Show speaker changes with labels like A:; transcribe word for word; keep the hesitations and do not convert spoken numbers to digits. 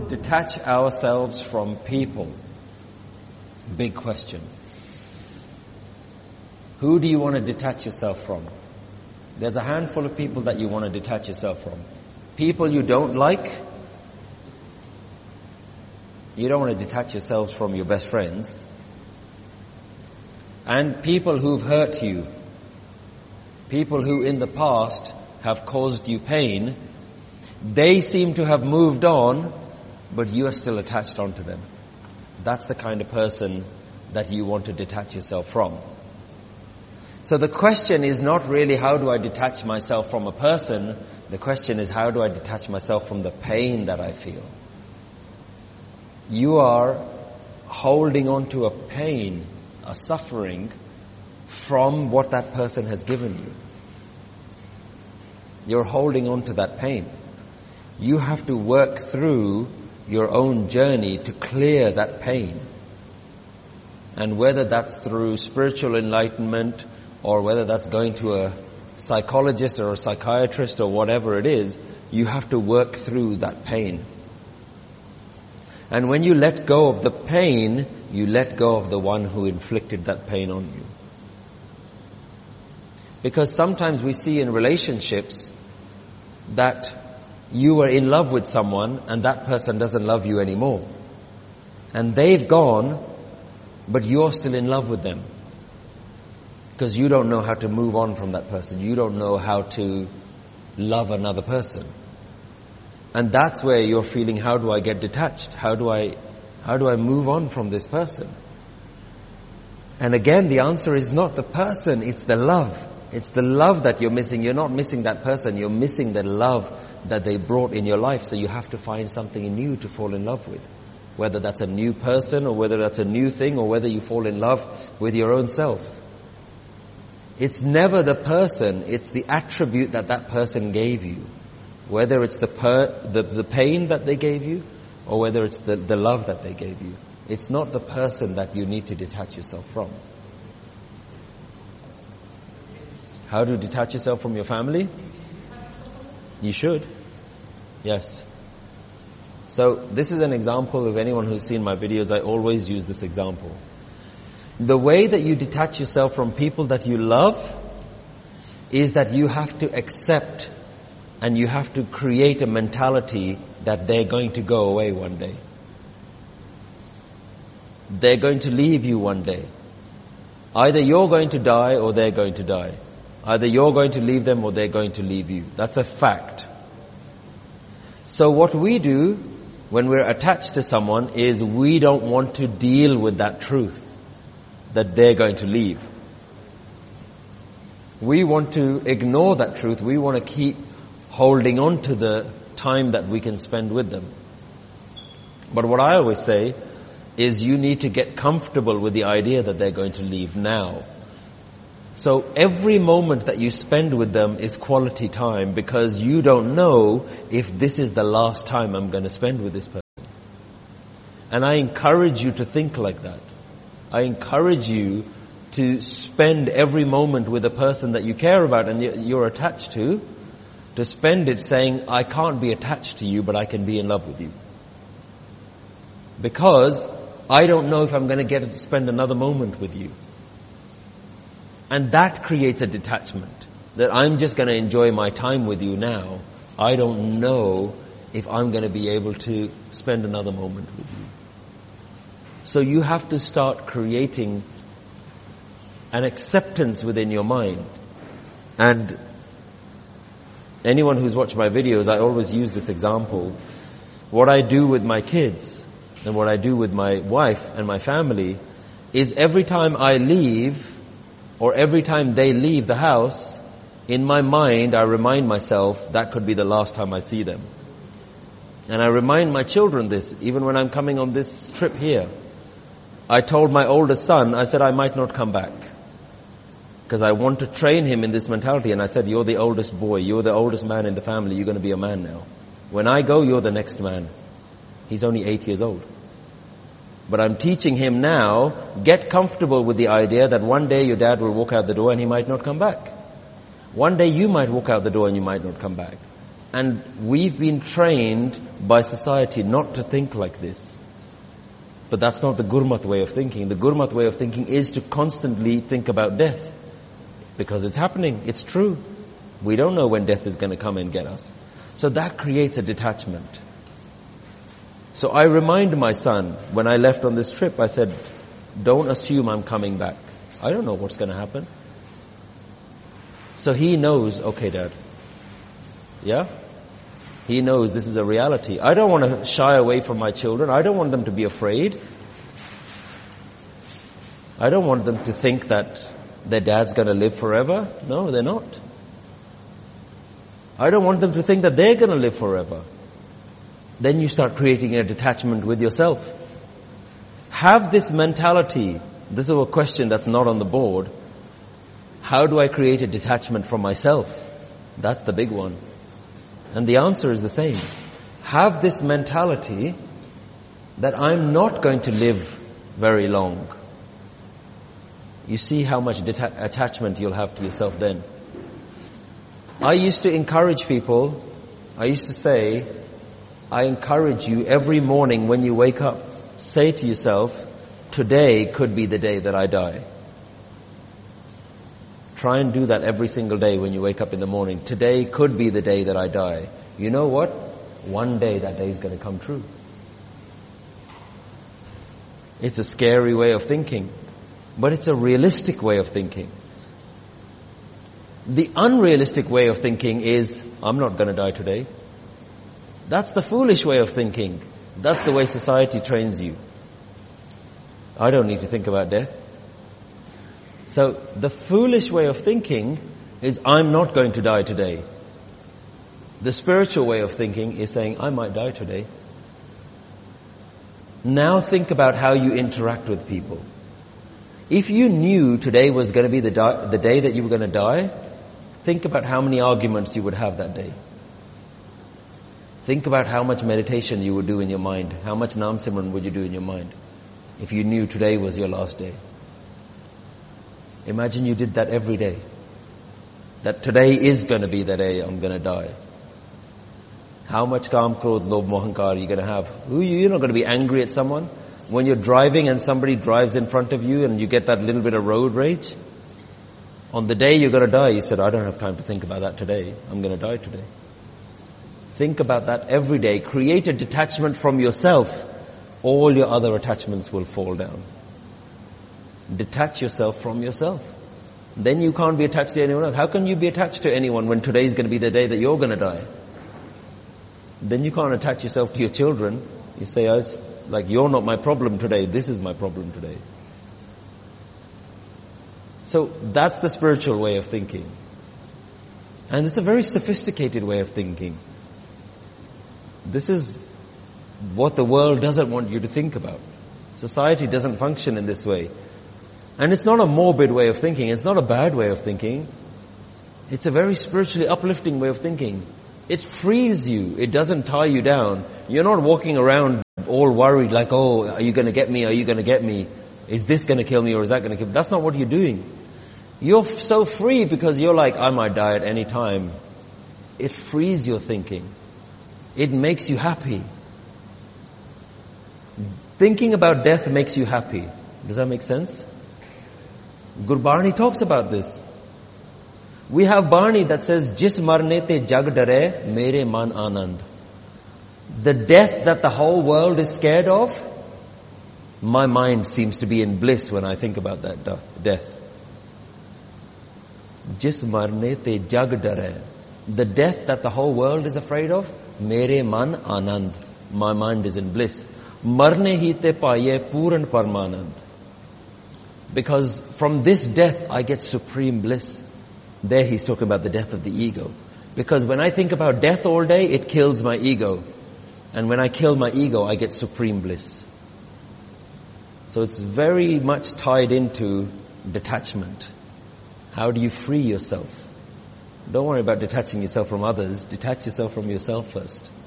A: detach ourselves from people? Big question. Who do you want to detach yourself from? There's a handful of people that you want to detach yourself from. People you don't like. You don't want to detach yourselves from your best friends. And people who've hurt you. People who in the past have caused you pain. They seem to have moved on, but you are still attached onto them. That's the kind of person that you want to detach yourself from. So the question is not really how do I detach myself from a person. The question is how do I detach myself from the pain that I feel. You are holding on to a pain, a suffering from what that person has given you. You're holding on to that pain. You have to work through your own journey to clear that pain. And whether that's through spiritual enlightenment or whether that's going to a psychologist or a psychiatrist or whatever it is, you have to work through that pain. And when you let go of the pain, you let go of the one who inflicted that pain on you. Because sometimes we see in relationships that you were in love with someone and that person doesn't love you anymore. And they've gone, but you're still in love with them. Because you don't know how to move on from that person. You don't know how to love another person. And that's where you're feeling, how do I get detached? How do I, how do I move on from this person? And again, the answer is not the person, it's the love. It's the love that you're missing. You're not missing that person, you're missing the love that they brought in your life. So you have to find something new to fall in love with. Whether that's a new person or whether that's a new thing or whether you fall in love with your own self. It's never the person, it's the attribute that that person gave you. Whether it's the, per, the the pain that they gave you or whether it's the, the love that they gave you. It's not the person that you need to detach yourself from. How to detach yourself from your family? You should. Yes. So this is an example of anyone who's seen my videos. I always use this example. The way that you detach yourself from people that you love is that you have to accept and you have to create a mentality that they're going to go away one day. They're going to leave you one day. Either you're going to die or they're going to die. Either you're going to leave them or they're going to leave you. That's a fact. So what we do when we're attached to someone is we don't want to deal with that truth that they're going to leave. We want to ignore that truth. We want to keep holding on to the time that we can spend with them. But what I always say is you need to get comfortable with the idea that they're going to leave now. So every moment that you spend with them is quality time because you don't know if this is the last time I'm going to spend with this person. And I encourage you to think like that. I encourage you to spend every moment with a person that you care about and you're attached to, to spend it saying, I can't be attached to you, but I can be in love with you. Because I don't know if I'm going to get to spend another moment with you. And that creates a detachment. That I'm just going to enjoy my time with you now. I don't know if I'm going to be able to spend another moment with you. So you have to start creating an acceptance within your mind. And anyone who's watched my videos, I always use this example. What I do with my kids and what I do with my wife and my family is every time I leave or every time they leave the house, in my mind I remind myself that could be the last time I see them. And I remind my children this, even when I'm coming on this trip here. I told my oldest son, I said I might not come back. Because I want to train him in this mentality. And I said, you're the oldest boy, you're the oldest man in the family, you're going to be a man now. When I go, you're the next man. He's only eight years old. But I'm teaching him now, get comfortable with the idea that one day your dad will walk out the door and he might not come back. One day you might walk out the door and you might not come back. And we've been trained by society not to think like this. But that's not the Gurmat way of thinking. The Gurmat way of thinking is to constantly think about death. Because it's happening. It's true. We don't know when death is going to come and get us. So that creates a detachment. So I remind my son, when I left on this trip, I said, don't assume I'm coming back. I don't know what's going to happen. So he knows, okay, Dad. Yeah? He knows this is a reality. I don't want to shy away from my children. I don't want them to be afraid. I don't want them to think that their dad's going to live forever. No, they're not. I don't want them to think that they're going to live forever. Then you start creating a detachment with yourself. Have this mentality. This is a question that's not on the board. How do I create a detachment from myself? That's the big one. And the answer is the same. Have this mentality that I'm not going to live very long. You see how much deta- attachment you'll have to yourself then. I used to encourage people, I used to say, I encourage you every morning when you wake up, say to yourself, today could be the day that I die. Try and do that every single day when you wake up in the morning. Today could be the day that I die. You know what? One day that day is going to come true. It's a scary way of thinking, but it's a realistic way of thinking. The unrealistic way of thinking is, I'm not going to die today. That's the foolish way of thinking. That's the way society trains you. I don't need to think about death. So the foolish way of thinking is, I'm not going to die today. The spiritual way of thinking is saying, I might die today. Now think about how you interact with people. If you knew today was going to be the, di- the day that you were going to die, think about how many arguments you would have that day. Think about how much meditation you would do in your mind. How much Nam Simran would you do in your mind if you knew today was your last day? Imagine you did that every day. That today is going to be the day I'm going to die. How much Kam, Krodh, Lobh, Mohankar are you going to have? You're not going to be angry at someone. When you're driving and somebody drives in front of you and you get that little bit of road rage, on the day you're going to die, you said, I don't have time to think about that today. I'm going to die today. Think about that every day. Create a detachment from yourself. All your other attachments will fall down. Detach yourself from yourself. Then you can't be attached to anyone else. How can you be attached to anyone when today is going to be the day that you're going to die? Then you can't attach yourself to your children. You say, oh, it's like, you're not my problem today. This is my problem today. So that's the spiritual way of thinking. And it's a very sophisticated way of thinking. This is what the world doesn't want you to think about. Society doesn't function in this way. And it's not a morbid way of thinking. It's not a bad way of thinking. It's a very spiritually uplifting way of thinking. It frees you. It doesn't tie you down. You're not walking around all worried like, oh, are you going to get me? Are you going to get me? Is this going to kill me or is that going to kill me? That's not what you're doing. You're so free because you're like, I might die at any time. It frees your thinking. It makes you happy. Thinking about death makes you happy. Does that make sense? Gurbani talks about this. We have Bani that says, Jis marne te jag dare, mere man anand. The death that the whole world is scared of, my mind seems to be in bliss when I think about that death. Jis marne te jag dare. The death that the whole world is afraid of, mere man anand. My mind is in bliss. Marne hi te paye puran parmanand. Because from this death I get supreme bliss. There he's talking about the death of the ego. Because when I think about death all day, it kills my ego. And when I kill my ego, I get supreme bliss. So it's very much tied into detachment. How do you free yourself? Don't worry about detaching yourself from others. Detach yourself from yourself first.